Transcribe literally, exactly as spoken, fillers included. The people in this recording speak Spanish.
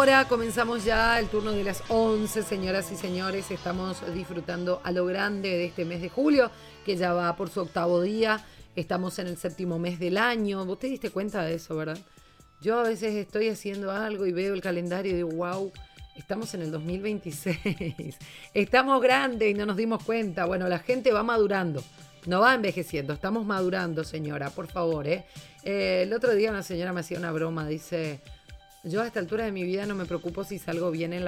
hora comenzamos ya el turno de las once, señoras y señores. Estamos disfrutando a lo grande de este mes de julio, que ya va por su octavo día. Estamos en el séptimo mes del año. ¿Vos te diste cuenta de eso, verdad? Yo a veces estoy haciendo algo y veo el calendario y digo, wow, estamos en el dos mil veintiséis. Estamos grandes y no nos dimos cuenta. Bueno, la gente va madurando, no va envejeciendo. Estamos madurando, señora, por favor, ¿eh? Eh, el otro día una señora me hacía una broma, dice... Yo a esta altura de mi vida no me preocupo si salgo bien en la